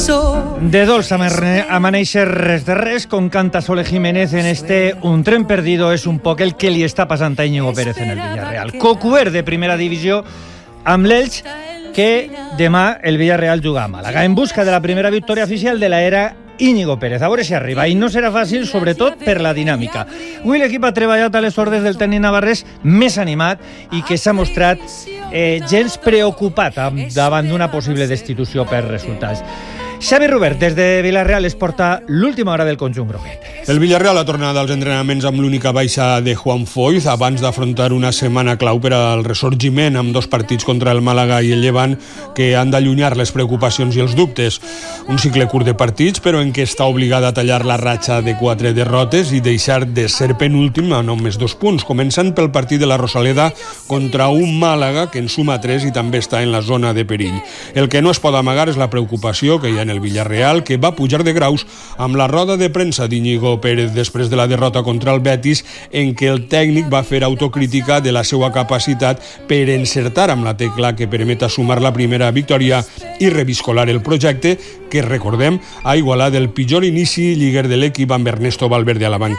De dolç amaneixer res de res, com canta Sole Jiménez en este Un tren perdido, és un poc el que li està passant a Íñigo Pérez en el Villarreal. Cocubert de primera divisió amb l'Elx, que demà el Villarreal juga a Màlaga, en busca de la primera victòria oficial de l'era Íñigo Pérez. A veure si arriba, i no serà fàcil, sobretot per la dinàmica. Avui l'equip ha treballat a les ordres del tècnic navarrès més animat i que s'ha mostrat gens preocupat davant d'una possible destitució per resultats. Xavi Rubert, des de Villarreal, es porta l'última hora del conjunt groguet. El Villarreal ha tornat als entrenaments amb l'única baixa de Juan Foyth abans d'afrontar una setmana clau per al ressorgiment amb 2 partits contra el Màlaga i el Llevant que han d'allunyar les preocupacions i els dubtes. Un cicle curt de partits, però en què està obligada a tallar la ratxa de 4 derrotes i deixar de ser penúltim a només 2 punts, començant pel partit de la Rosaleda contra un Màlaga que en suma 3 i també està en la zona de perill. El que no es pot amagar és la preocupació que hi ha en el Villarreal, que va pujar de graus amb la roda de premsa d'Íñigo Pérez després de la derrota contra el Betis, en què el tècnic va fer autocrítica de la seva capacitat per encertar amb la tecla que permet sumar la primera victòria i reviscolar el projecte que, recordem, ha igualat el pitjor inici lliguer de l'equip amb Ernesto Valverde a la banca.